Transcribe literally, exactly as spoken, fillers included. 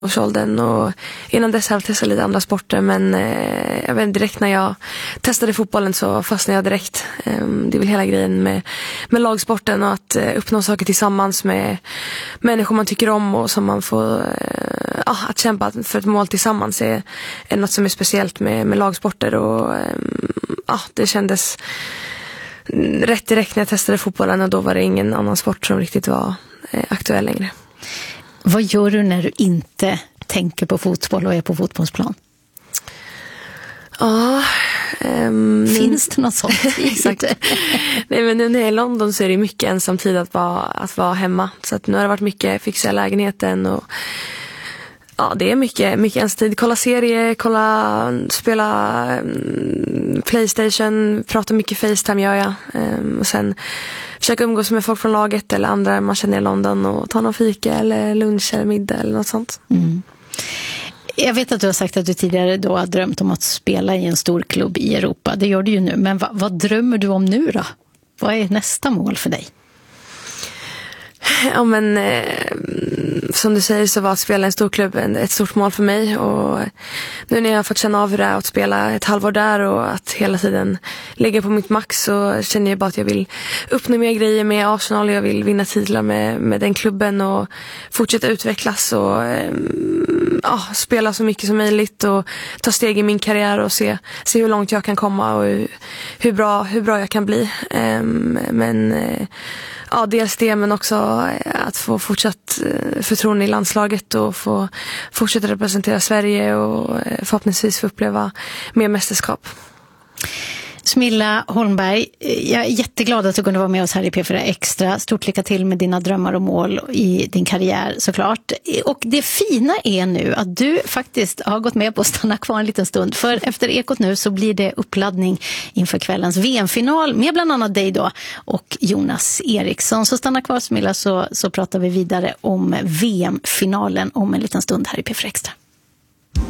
årsåldern, och innan dess har jag testat lite andra sporter, men eh, jag vet, direkt när jag testade fotbollen så fastnade jag direkt. Eh, det är väl hela grejen med, med lagsporten, och att eh, uppnå saker tillsammans med människor man tycker om och som man får eh, ah, att kämpa för ett mål tillsammans är, är något som är speciellt med, med lagsporter, och eh, ah, det kändes rätt direkt när jag testade fotbollen, och då var det ingen annan sport som riktigt var eh, aktuell längre. Vad gör du när du inte tänker på fotboll och är på fotbollsplan? Ja, um, finns det något sånt? Exakt. Nej, men nu när jag är i London så är det mycket ensamtid att vara, att vara hemma. Så att nu har det varit mycket fixa lägenheten, och ja, det är mycket, mycket ensamtid. Kolla serier, kolla, spela um, PlayStation, prata mycket FaceTime gör jag. Um, och sen försöka umgås med folk från laget eller andra man känner i London, och ta någon fika eller lunch eller middag eller något sånt. Mm. Jag vet att du har sagt att du tidigare då har drömt om att spela i en stor klubb i Europa. Det gör du ju nu. Men vad, vad drömmer du om nu då? Vad är nästa mål för dig? Ja, men eh, som du säger så var att spela i en stor klubb ett stort mål för mig, och nu när jag har fått känna av hur det är att spela ett halvår där och att hela tiden ligga på mitt max, så känner jag bara att jag vill uppnå mer grejer med Arsenal. Jag vill vinna titlar med, med den klubben och fortsätta utvecklas och eh, ja, spela så mycket som möjligt och ta steg i min karriär och se, se hur långt jag kan komma och hur, hur, bra, hur bra jag kan bli. Eh, men eh, ja, dels det, men också att få fortsatt förtroende i landslaget och få fortsätta representera Sverige och förhoppningsvis få uppleva mer mästerskap. Smilla Holmberg, jag är jätteglad att du kunde vara med oss här i P fyra Extra. Stort lycka till med dina drömmar och mål i din karriär såklart. Och det fina är nu att du faktiskt har gått med på att stanna kvar en liten stund. För efter Ekot nu så blir det uppladdning inför kvällens V M-final med bland annat dig då och Jonas Eriksson. Så stanna kvar Smilla, så, så pratar vi vidare om V M-finalen om en liten stund här i P fyra Extra.